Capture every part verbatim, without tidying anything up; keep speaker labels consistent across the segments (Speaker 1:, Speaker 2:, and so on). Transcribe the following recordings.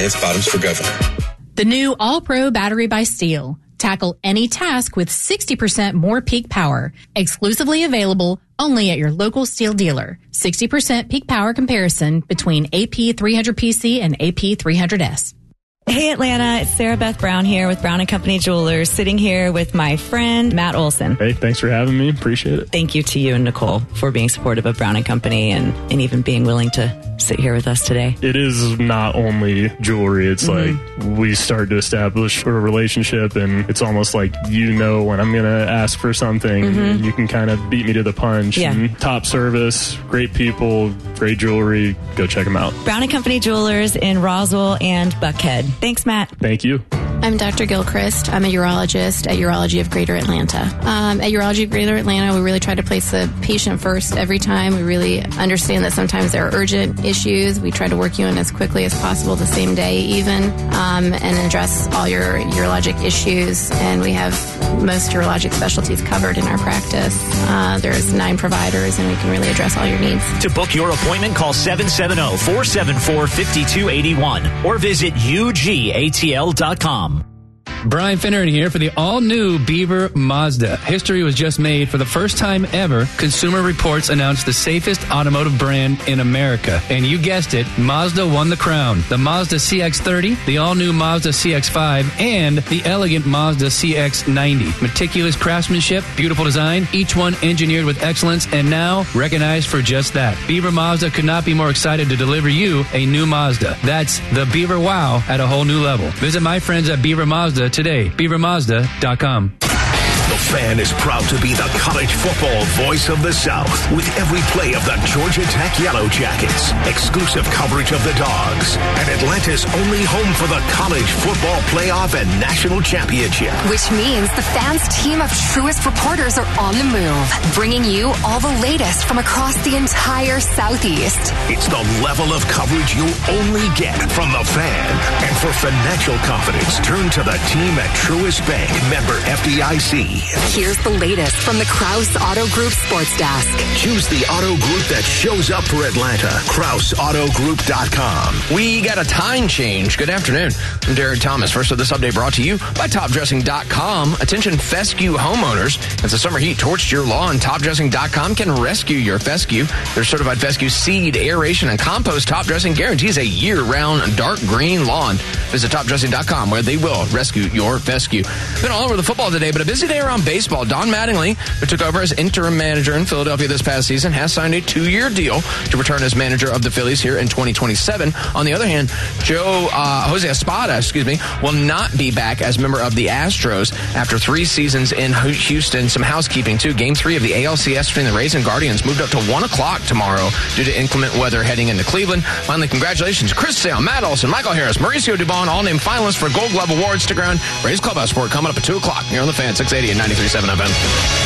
Speaker 1: It's Bottoms for Governor.
Speaker 2: The new All-Pro battery by Steel. Tackle any task with sixty percent more peak power. Exclusively available only at your local Steel dealer. sixty percent peak power comparison between A P three hundred P C and A P three hundred S.
Speaker 3: Hey Atlanta, it's Sarah Beth Brown here with Brown and Company Jewelers, sitting here with my friend Matt Olson.
Speaker 4: Hey, thanks for having me. Appreciate it.
Speaker 3: Thank you to you and Nicole for being supportive of Brown and Company and, and even being willing to sit here with us today.
Speaker 4: It is not only jewelry. It's mm-hmm. like we start to establish a relationship, and it's almost like you know when I'm going to ask for something, mm-hmm. and you can kind of beat me to the punch.
Speaker 3: Yeah.
Speaker 4: And top service, great people, great jewelry. Go check them out.
Speaker 3: Brown and Company Jewelers in Roswell and Buckhead. Thanks, Matt.
Speaker 4: Thank you.
Speaker 5: I'm Doctor Gilchrist. I'm a urologist at Urology of Greater Atlanta. Um, at Urology of Greater Atlanta, we really try to place the patient first every time. We really understand that sometimes there are urgent issues. We try to work you in as quickly as possible, the same day even, um, and address all your urologic issues. And we have most urologic specialties covered in our practice. Uh, there's nine providers, and we can really address all your needs.
Speaker 6: To book your appointment, call seven seven zero, four seven four, five two eight one or visit U G A T L dot com.
Speaker 7: Brian Finneran here for the all-new Beaver Mazda. History was just made. For the first time ever, Consumer Reports announced the safest automotive brand in America. And you guessed it, Mazda won the crown. The Mazda C X thirty, the all-new Mazda C X five, and the elegant Mazda C X ninety. Meticulous craftsmanship, beautiful design, each one engineered with excellence, and now recognized for just that. Beaver Mazda could not be more excited to deliver you a new Mazda. That's the Beaver Wow at a whole new level. Visit my friends at Beaver Mazda today. beaver mazda dot com.
Speaker 8: The Fan is proud to be the college football voice of the South with every play of the Georgia Tech Yellow Jackets, exclusive coverage of the Dogs, and Atlanta's only home for the college football playoff and national championship.
Speaker 9: Which means the Fan's team of truest reporters are on the move, bringing you all the latest from across the entire Southeast.
Speaker 8: It's the level of coverage you'll only get from the Fan. And for financial confidence, turn to the team at Truist Bank, member F D I C.
Speaker 9: Here's the latest from the Krause Auto Group Sports Desk.
Speaker 8: Choose the auto group that shows up for Atlanta. Krause Auto Group dot com.
Speaker 10: We got a time change. Good afternoon. I'm Derek Thomas. First of this update brought to you by top dressing dot com. Attention fescue homeowners. As the summer heat torched your lawn, top dressing dot com can rescue your fescue. Their certified fescue seed, aeration, and compost Top Dressing guarantees a year-round dark green lawn. Visit top dressing dot com where they will rescue your fescue. Been all over the football today, but a busy day around baseball. Don Mattingly, who took over as interim manager in Philadelphia this past season, has signed a two-year deal to return as manager of the Phillies here in twenty twenty-seven. On the other hand, Joe uh, Jose Espada, excuse me, will not be back as member of the Astros after three seasons in Houston. Some housekeeping too. Game three of the A L C S between the Rays and Guardians moved up to one o'clock tomorrow due to inclement weather heading into Cleveland. Finally, congratulations, Chris Sale, Matt Olson, Michael Harris, Mauricio Dubon, all named finalists for Gold Glove Awards. Stick around. Rays Clubhouse Sport coming up at two o'clock here on the Fan, six eighty and ninety-three point seven F M.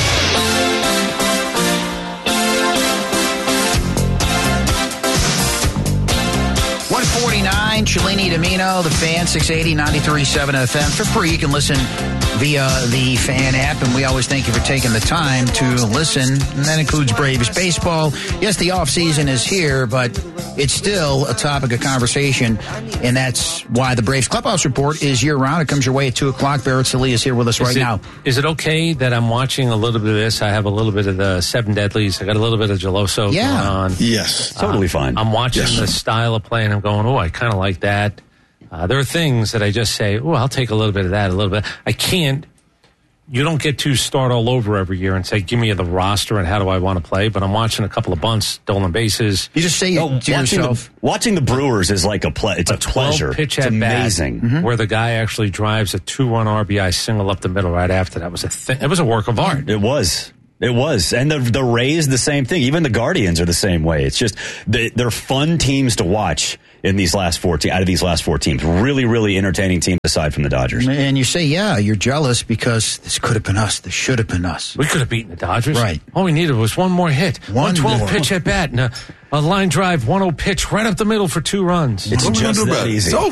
Speaker 11: one forty-nine, Cellini Domino, the Fan, six eighty, ninety-three point seven F M. For free, you can listen via the Fan app, and we always thank you for taking the time to listen. And that includes Braves baseball. Yes, the offseason is here, but it's still a topic of conversation, and that's why the Braves Clubhouse Report is year-round. It comes your way at two o'clock. Barrett Salih is here with us
Speaker 12: is
Speaker 11: right
Speaker 12: it,
Speaker 11: now.
Speaker 12: Is it okay that I'm watching a little bit of this? I have a little bit of the Seven Deadlies. I got a little bit of Geloso
Speaker 11: yeah.
Speaker 12: going on.
Speaker 13: Yes, totally
Speaker 12: uh,
Speaker 13: fine.
Speaker 12: I'm watching
Speaker 13: yes.
Speaker 12: the style of play, and I'm going, oh, I kind of like that. Uh, there are things that I just say, oh, I'll take a little bit of that, a little bit. I can't. You don't get to start all over every year and say, give me the roster and how do I want to play. But I'm watching a couple of bunts, stolen bases.
Speaker 11: You just say
Speaker 13: oh,
Speaker 11: to
Speaker 13: watching
Speaker 11: yourself.
Speaker 13: The, watching the Brewers is like a ple- It's a, a pleasure.
Speaker 12: Pitch
Speaker 13: it's
Speaker 12: at
Speaker 13: amazing.
Speaker 12: Bat, mm-hmm. Where the guy actually drives a two-run R B I single up the middle right after that was a thing. It was a work of art.
Speaker 13: It was. It was. And the the Rays, the same thing. Even the Guardians are the same way. It's just, they, they're fun teams to watch in these last four te- out of these last four teams. Really, really entertaining teams aside from the Dodgers.
Speaker 11: And you say, yeah, you're jealous because this could have been us. This should have been us.
Speaker 12: We could have beaten the Dodgers.
Speaker 11: Right.
Speaker 12: All we needed was one more hit.
Speaker 11: One
Speaker 12: twelve
Speaker 11: more.
Speaker 12: pitch at bat and a, a line drive, one oh pitch right up the middle for two runs.
Speaker 13: It's
Speaker 14: what
Speaker 13: just
Speaker 14: we do
Speaker 13: that
Speaker 14: about it?
Speaker 13: easy.
Speaker 14: It's over.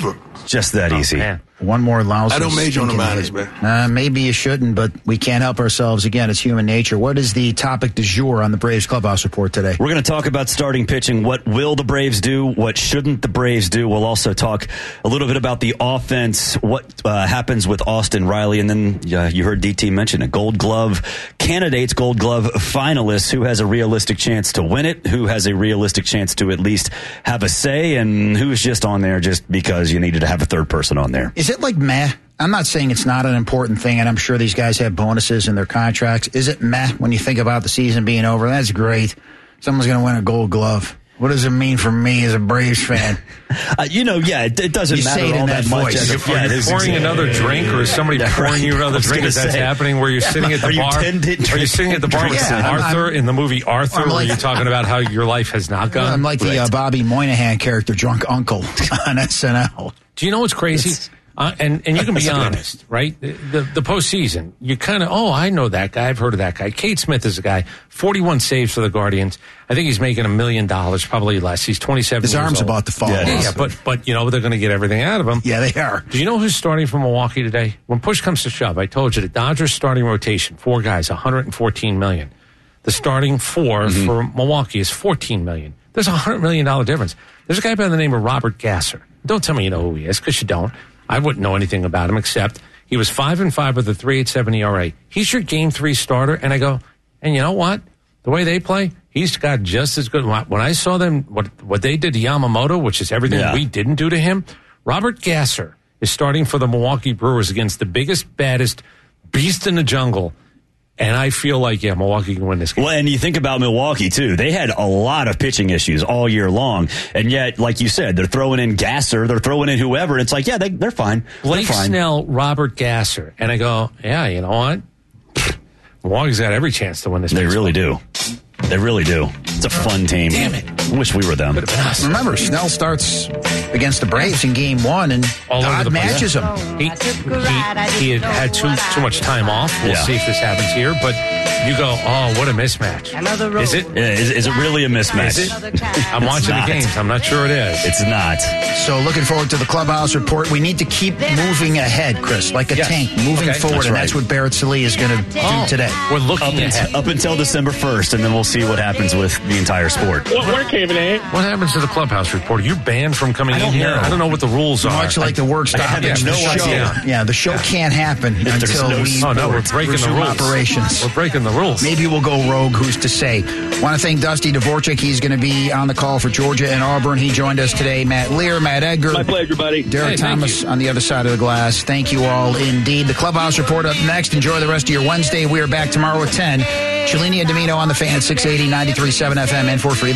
Speaker 13: Just that
Speaker 12: oh,
Speaker 13: easy.
Speaker 12: Man.
Speaker 11: One more lousy.
Speaker 1: I don't major on the
Speaker 11: stinking
Speaker 1: minors,
Speaker 11: hit.
Speaker 1: man.
Speaker 11: Uh, maybe you shouldn't, but we can't help ourselves. Again, it's human nature. What is the topic du jour on the Braves Clubhouse Report today?
Speaker 13: We're going to talk about starting pitching. What will the Braves do? What shouldn't the Braves do? We'll also talk a little bit about the offense, what uh, happens with Austin Riley, and then uh, you heard D T mention it. Gold Glove candidates, Gold Glove finalists. Who has a realistic chance to win it? Who has a realistic chance to at least have a say? And who's just on there just because you needed to have a third person on there?
Speaker 11: Is it like meh? I'm not saying it's not an important thing, and I'm sure these guys have bonuses in their contracts. Is it meh when you think about the season being over? That's great. Someone's going to win a Gold Glove. What does it mean for me as a Braves fan?
Speaker 13: uh, you know, yeah, it, it doesn't
Speaker 11: you
Speaker 13: matter
Speaker 11: say it
Speaker 13: all
Speaker 11: in
Speaker 13: that,
Speaker 11: that
Speaker 13: much.
Speaker 11: voice.
Speaker 13: As,
Speaker 12: Are
Speaker 13: yeah,
Speaker 12: you
Speaker 13: is
Speaker 12: pouring
Speaker 13: exactly.
Speaker 12: another drink, or is somebody
Speaker 13: Yeah,
Speaker 12: pouring
Speaker 13: right.
Speaker 12: you another
Speaker 13: I was
Speaker 12: drink? Is that
Speaker 13: say.
Speaker 12: happening where you're sitting at the
Speaker 13: Are you
Speaker 12: bar?
Speaker 13: tended
Speaker 12: Are you sitting at the bar with
Speaker 11: Yeah, I'm-
Speaker 12: Arthur
Speaker 11: I'm-
Speaker 12: in the movie Arthur,
Speaker 11: I'm
Speaker 12: where
Speaker 11: like-
Speaker 12: you're talking about how your life has not gone?
Speaker 11: I'm like the uh, Bobby Moynihan character, Drunk Uncle, on S N L.
Speaker 12: Do you know what's crazy? Uh, and and you can be honest, right? The, the, the postseason, you kind of, oh, I know that guy. I've heard of that guy. Kate Smith is a guy, forty-one saves for the Guardians. I think he's making a million dollars, probably less. He's twenty-seven
Speaker 11: His
Speaker 12: years
Speaker 11: arm's
Speaker 12: old.
Speaker 11: about to fall
Speaker 12: Yeah,
Speaker 11: off.
Speaker 12: yeah, but, but, you know, they're going to get everything out of him.
Speaker 11: Yeah, they are.
Speaker 12: Do you know who's starting for Milwaukee today? When push comes to shove, I told you the Dodgers starting rotation, four guys, one hundred fourteen million dollars. The starting four mm-hmm. for Milwaukee is fourteen million dollars. There's a one hundred million dollars difference. There's a guy by the name of Robert Gasser. Don't tell me you know who he is, because you don't. I wouldn't know anything about him, except he was five and five with a three point eight seven E R A. He's your game three starter, and I go, and you know what? The way they play, he's got just as good. When I saw them, what what they did to Yamamoto, which is everything
Speaker 13: yeah.
Speaker 12: we didn't do to him, Robert Gasser is starting for the Milwaukee Brewers against the biggest, baddest beast in the jungle. And I feel like, yeah, Milwaukee can win this game.
Speaker 13: Well, and you think about Milwaukee, too. They had a lot of pitching issues all year long. And yet, like you said, they're throwing in Gasser, they're throwing in whoever. It's like, yeah, they, they're fine.
Speaker 12: Blake
Speaker 13: they're fine.
Speaker 12: Snell, Robert Gasser. And I go, yeah, you know what? Milwaukee's got every chance to win this.
Speaker 13: They really do. They really do. It's a fun team.
Speaker 12: Damn it.
Speaker 13: Wish we were them.
Speaker 11: Remember, Snell starts against the Braves in game one, and
Speaker 12: All over
Speaker 11: God
Speaker 12: the place.
Speaker 11: matches him.
Speaker 12: He, he, he had had too too much time off. We'll
Speaker 13: Yeah.
Speaker 12: see if this happens here. But you go, oh, what a mismatch. Is it?
Speaker 13: Yeah, is, is it really a mismatch?
Speaker 12: Is it? I'm
Speaker 13: It's
Speaker 12: watching
Speaker 13: not.
Speaker 12: the games. I'm not sure it is.
Speaker 13: It's not.
Speaker 11: So looking forward to the Clubhouse Report. We need to keep moving ahead, Chris, like a
Speaker 12: Yes.
Speaker 11: tank, moving
Speaker 12: Okay.
Speaker 11: forward,
Speaker 13: That's
Speaker 11: and
Speaker 13: right.
Speaker 11: that's what Barrett Sallee is going to do
Speaker 12: Oh,
Speaker 11: today.
Speaker 12: We're looking
Speaker 13: Up,
Speaker 12: ahead.
Speaker 13: until, up until December first, and then we'll see what happens with the entire sport.
Speaker 14: What work, Kevin A?
Speaker 12: What happens to the Clubhouse Report? Are you banned from coming
Speaker 13: I
Speaker 12: in
Speaker 13: don't
Speaker 12: here?
Speaker 13: know.
Speaker 12: I don't know what the rules are.
Speaker 11: Much like the work
Speaker 13: I have
Speaker 11: stoppage,
Speaker 13: no
Speaker 11: the show,
Speaker 13: idea.
Speaker 11: yeah, the show can't happen
Speaker 13: there's
Speaker 11: until
Speaker 13: no
Speaker 11: we
Speaker 12: Oh, no, we're breaking the
Speaker 11: resume
Speaker 12: rules.
Speaker 11: operations.
Speaker 12: We're breaking the rules.
Speaker 11: Maybe we'll go rogue, who's to say. Want to thank Dusty Dvorak. He's going to be on the call for Georgia and Auburn. He joined us today. Matt Lear, Matt Edgar.
Speaker 14: My pleasure, buddy.
Speaker 11: Derek
Speaker 12: Hey, thank
Speaker 11: Thomas
Speaker 12: you.
Speaker 11: on the other side of the glass. Thank you all indeed. The Clubhouse Report up next. Enjoy the rest of your Wednesday. We are back tomorrow at ten. Cellini and Domino on the Fan at six eighty, ninety-three point seven F M and for free.